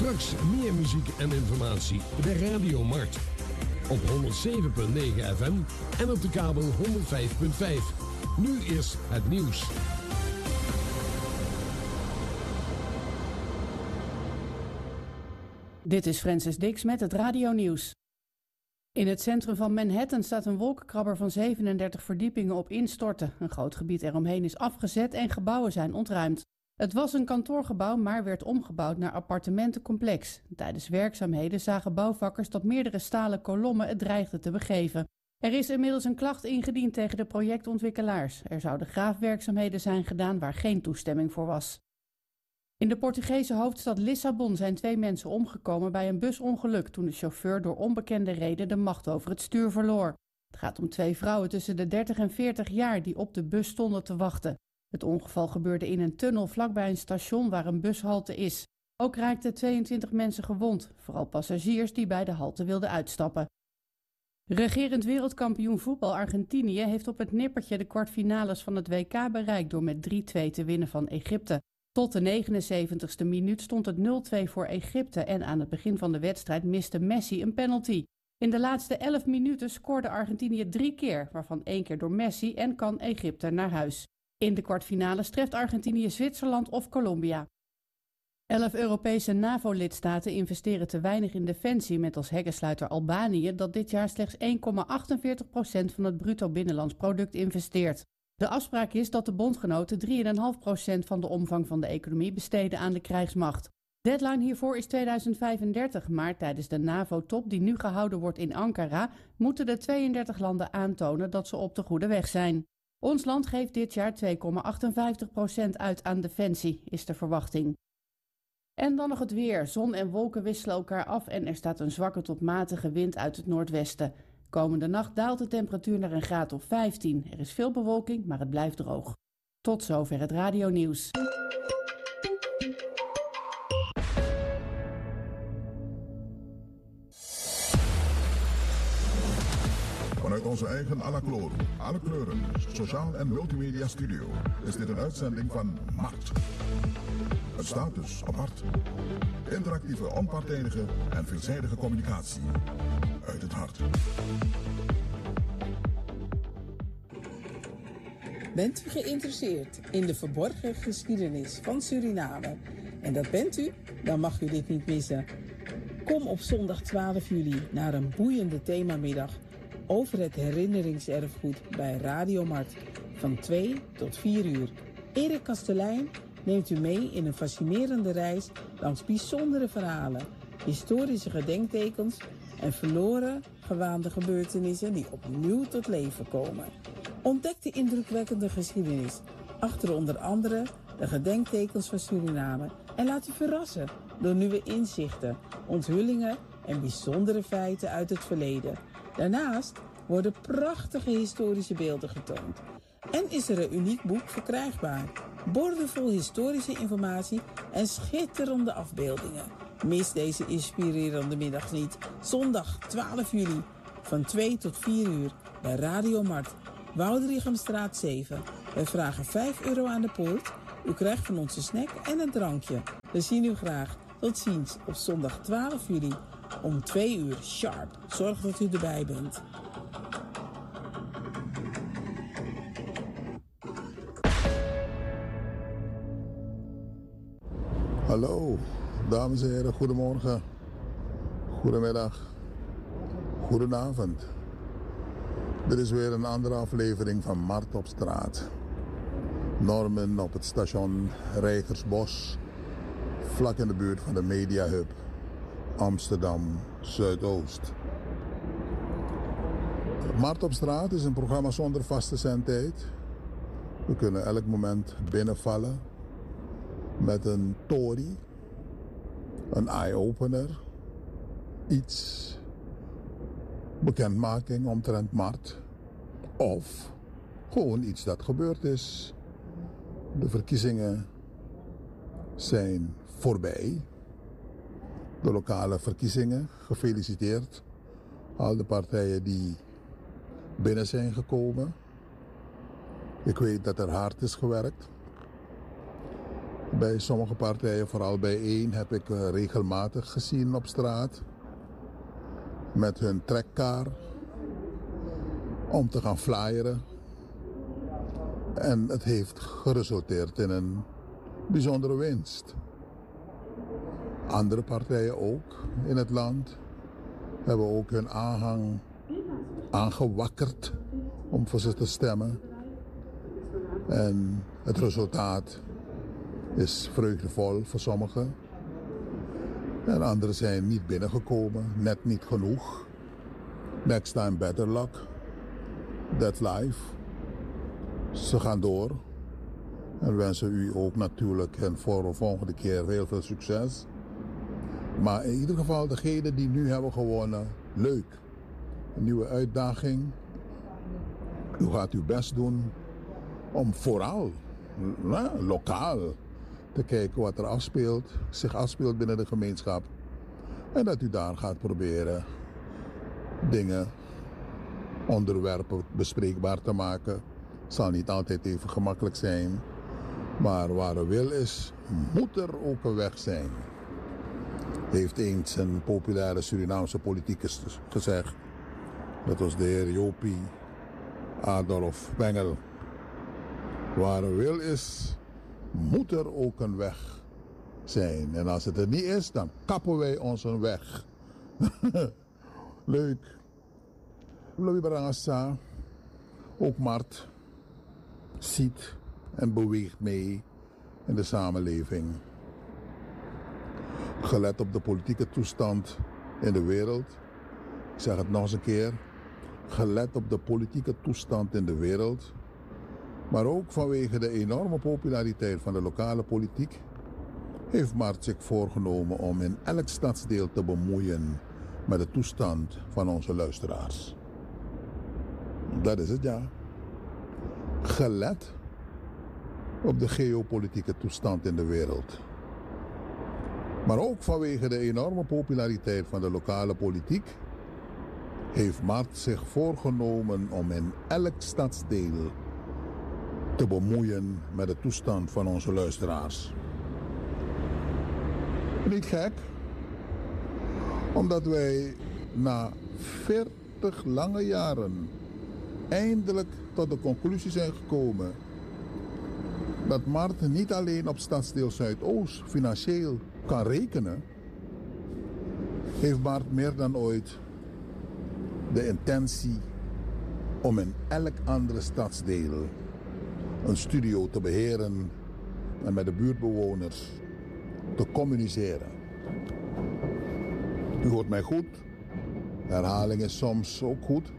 Straks meer muziek en informatie bij Radio Mart. Op 107.9 FM en op de kabel 105.5. Nu is het nieuws. Dit is Francis Dix met het radionieuws. In het centrum van Manhattan staat een wolkenkrabber van 37 verdiepingen op instorten. Een groot gebied eromheen is afgezet en gebouwen zijn ontruimd. Het was een kantoorgebouw, maar werd omgebouwd naar appartementencomplex. Tijdens werkzaamheden zagen bouwvakkers dat meerdere stalen kolommen het dreigden te begeven. Er is inmiddels een klacht ingediend tegen de projectontwikkelaars. Er zouden graafwerkzaamheden zijn gedaan waar geen toestemming voor was. In de Portugese hoofdstad Lissabon zijn 2 mensen omgekomen bij een busongeluk toen de chauffeur door onbekende reden de macht over het stuur verloor. Het gaat om 2 vrouwen tussen de 30 en 40 jaar die op de bus stonden te wachten. Het ongeval gebeurde in een tunnel vlakbij een station waar een bushalte is. Ook raakten 22 mensen gewond, vooral passagiers die bij de halte wilden uitstappen. Regerend wereldkampioen voetbal Argentinië heeft op het nippertje de kwartfinales van het WK bereikt door met 3-2 te winnen van Egypte. Tot de 79ste minuut stond het 0-2 voor Egypte en aan het begin van de wedstrijd miste Messi een penalty. In de laatste 11 minuten scoorde Argentinië 3 keer, waarvan 1 keer door Messi en kan Egypte naar huis. In de kwartfinales treft Argentinië Zwitserland of Colombia. 11 Europese NAVO-lidstaten investeren te weinig in defensie met als hekkensluiter Albanië dat dit jaar slechts 1,48% van het bruto binnenlands product investeert. De afspraak is dat de bondgenoten 3,5% van de omvang van de economie besteden aan de krijgsmacht. Deadline hiervoor is 2035, maar tijdens de NAVO-top die nu gehouden wordt in Ankara moeten de 32 landen aantonen dat ze op de goede weg zijn. Ons land geeft dit jaar 2,58% uit aan defensie, is de verwachting. En dan nog het weer. Zon en wolken wisselen elkaar af en er staat een zwakke tot matige wind uit het noordwesten. Komende nacht daalt de temperatuur naar een graad of 15. Er is veel bewolking, maar het blijft droog. Tot zover het radionieuws. Vanuit onze eigen Alacloro, alle kleuren, sociaal en multimedia studio is dit een uitzending van Mart. Het staat dus op Mart. Interactieve, onpartijdige en veelzijdige communicatie uit het hart. Bent u geïnteresseerd in de verborgen geschiedenis van Suriname? En dat bent u? Dan mag u dit niet missen. Kom op zondag 12 juli naar een boeiende themamiddag over het herinneringserfgoed bij Radio Mart van 2 tot 4 uur. Erik Kastelein neemt u mee in een fascinerende reis langs bijzondere verhalen, historische gedenktekens en verloren gewaande gebeurtenissen die opnieuw tot leven komen. Ontdek de indrukwekkende geschiedenis achter onder andere de gedenktekens van Suriname en laat u verrassen door nieuwe inzichten, onthullingen en bijzondere feiten uit het verleden. Daarnaast worden prachtige historische beelden getoond. En is er een uniek boek verkrijgbaar. Boordevol historische informatie en schitterende afbeeldingen. Mis deze inspirerende middag niet. Zondag 12 juli van 2 tot 4 uur bij Radio Mart. Woudrichamstraat 7. Wij vragen €5 aan de poort. U krijgt van ons een snack en een drankje. We zien u graag. Tot ziens op zondag 12 juli om 2 uur sharp. Zorg dat u erbij bent. Hallo, dames en heren, goedemorgen, goedemiddag, goedenavond. Dit is weer een andere aflevering van Mart op straat. Normen op het station Rijgersbos, vlak in de buurt van de Media Hub, Amsterdam Zuidoost. Mart op straat is een programma zonder vaste zendtijd. We kunnen elk moment binnenvallen met een story, een eye-opener, iets, bekendmaking omtrent Mart of gewoon iets dat gebeurd is. De verkiezingen zijn voorbij. De lokale verkiezingen, gefeliciteerd. Al de partijen die binnen zijn gekomen. Ik weet dat er hard is gewerkt. Bij sommige partijen, vooral bij één, heb ik regelmatig gezien op straat. Met hun trekkar. Om te gaan flyeren. En het heeft geresulteerd in een bijzondere winst. Andere partijen ook in het land hebben ook hun aanhang aangewakkerd om voor ze te stemmen. En het resultaat is vreugdevol voor sommigen. En anderen zijn niet binnengekomen, net niet genoeg. Next time better luck. That's life. Ze gaan door. En wensen u ook natuurlijk en voor de volgende keer heel veel succes. Maar in ieder geval degenen die nu hebben gewonnen, leuk. Een nieuwe uitdaging. U gaat uw best doen om vooral lokaal te kijken wat er zich afspeelt binnen de gemeenschap. En dat u daar gaat proberen dingen, onderwerpen bespreekbaar te maken. Zal niet altijd even gemakkelijk zijn. Maar waar er wil is, moet er ook een weg zijn. Heeft eens een populaire Surinaamse politicus gezegd. Dat was de heer Jopie Adolf Bengel. Waar er wil is, moet er ook een weg zijn. En als het er niet is, dan kappen wij ons een weg. Leuk. Louis Barangasa, ook Mart, ziet en beweegt mee in de samenleving. Gelet op de politieke toestand in de wereld. Ik zeg het nog eens een keer. Gelet op de politieke toestand in de wereld. Maar ook vanwege de enorme populariteit van de lokale politiek heeft Mart zich voorgenomen om in elk stadsdeel te bemoeien met de toestand van onze luisteraars. Dat is het, ja. Gelet op de geopolitieke toestand in de wereld. Maar ook vanwege de enorme populariteit van de lokale politiek heeft Mart zich voorgenomen om in elk stadsdeel te bemoeien met de toestand van onze luisteraars. Niet gek, omdat wij na 40 lange jaren eindelijk tot de conclusie zijn gekomen dat Mart niet alleen op stadsdeel Zuidoost financieel kan rekenen, heeft Mart meer dan ooit de intentie om in elk andere stadsdeel een studio te beheren en met de buurtbewoners te communiceren. U hoort mij goed. Herhaling is soms ook goed.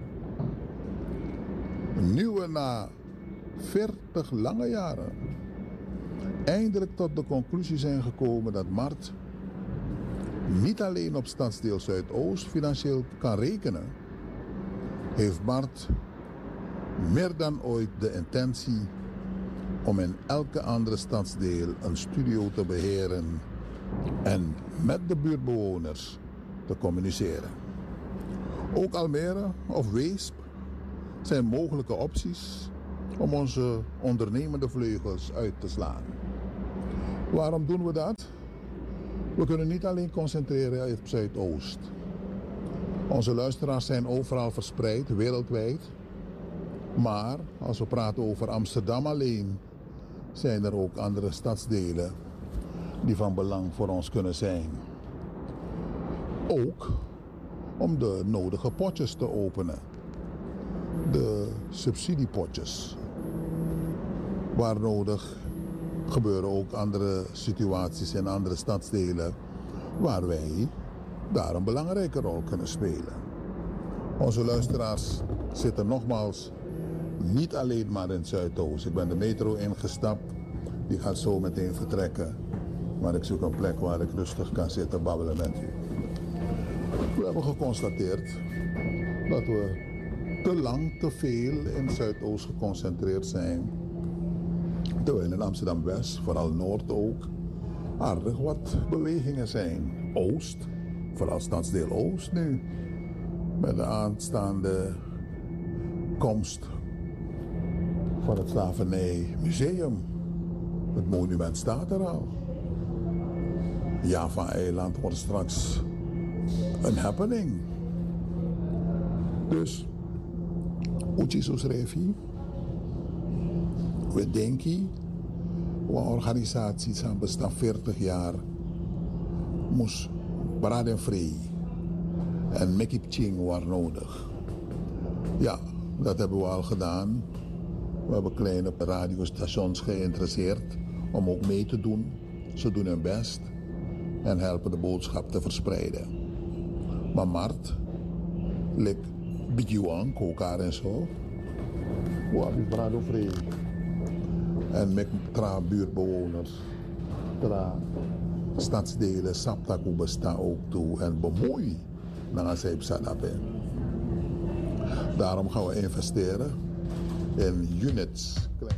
Nu we na 40 lange jaren eindelijk tot de conclusie zijn gekomen dat Mart niet alleen op stadsdeel Zuidoost financieel kan rekenen, heeft Mart meer dan ooit de intentie om in elke andere stadsdeel een studio te beheren en met de buurtbewoners te communiceren. Ook Almere of Weesp zijn mogelijke opties om onze ondernemende vleugels uit te slaan. Waarom doen we dat? We kunnen niet alleen concentreren op Zuidoost. Onze luisteraars zijn overal verspreid, wereldwijd. Maar als we praten over Amsterdam alleen, zijn er ook andere stadsdelen die van belang voor ons kunnen zijn. Ook om de nodige potjes te openen. De subsidiepotjes. Waar nodig gebeuren ook andere situaties in andere stadsdelen waar wij daar een belangrijke rol kunnen spelen. Onze luisteraars zitten nogmaals niet alleen maar in Zuidoost. Ik ben de metro ingestapt, die gaat zo meteen vertrekken. Maar ik zoek een plek waar ik rustig kan zitten babbelen met u. We hebben geconstateerd dat we te lang, te veel in Zuidoost geconcentreerd zijn. Terwijl in Amsterdam-West, vooral Noord ook, aardig wat bewegingen zijn. Oost, vooral stadsdeel Oost nu. Met de aanstaande komst van het Slavernijmuseum. Het monument staat er al. Java-eiland wordt straks een happening. Dus, Uchi zo schrijf je. We denken, een organisatie die bestaat 40 jaar, moest braad en vrij en make-up ching waar nodig. Ja, dat hebben we al gedaan. We hebben kleine radiostations geïnteresseerd om ook mee te doen. Ze doen hun best en helpen de boodschap te verspreiden. Maar Mart, lik Bijuan, Kokar en zo, waar is Brado Vrij? En met buurtbewoners, stadsdelen, Saptaku bestaan ook toe en bemoei naar Zeepsadape. Daarom gaan we investeren in units.